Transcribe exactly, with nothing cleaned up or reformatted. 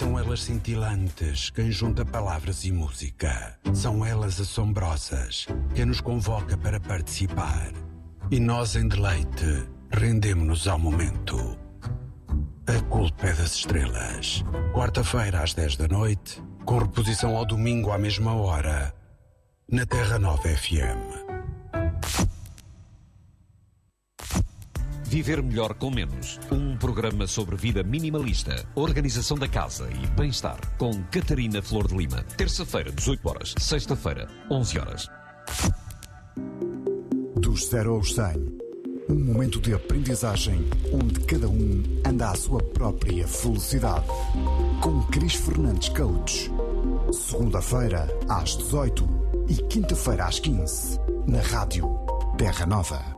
São elas cintilantes, quem junta palavras e música. São elas assombrosas, quem nos convoca para participar. E nós, em deleite, rendemo-nos ao momento. A culpa é das estrelas. Quarta-feira, às dez da noite, com reposição ao domingo à mesma hora, na Terra Nova F M. Viver melhor com menos. Um programa sobre vida minimalista, organização da casa e bem-estar. Com Catarina Flor de Lima. Terça-feira, dezoito horas. Sexta-feira, onze horas. Dos zero aos cem. Um momento de aprendizagem onde cada um anda à sua própria velocidade. Com Cris Fernandes Coach. Segunda-feira, às dezoito e quinta-feira, às quinze. Na rádio Terra Nova.